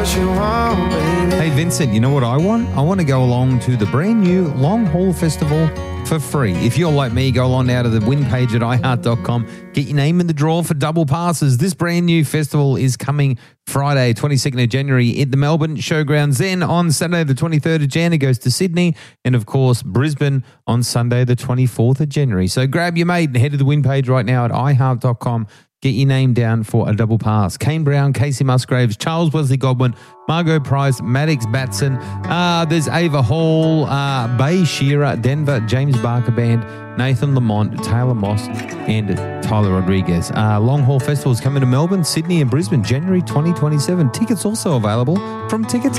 Hey, Vincent, you know what I want? I want to go along to the brand new Long Haul Festival for free. If you're like me, go along now to the win page at iHeart.com. Get your name in the draw for double passes. This brand new festival is coming Friday, 22nd of January at the Melbourne Showgrounds. Then on Saturday, the 23rd of Jan, it goes to Sydney. And, of course, Brisbane on Sunday, the 24th of January. So grab your mate and head to the win page right now at iHeart.com. Get your name down for a double pass. Kane Brown, Casey Musgraves, Charles Wesley Godwin, Margot Price, Maddox Batson. There's Ava Hall, Bay Shearer, Denver, James Barker Band, Nathan Lamont, Taylor Moss, and Tyler Rodriguez. Long Haul Festival is coming to Melbourne, Sydney, and Brisbane, January 2027. Tickets also available from Tickets.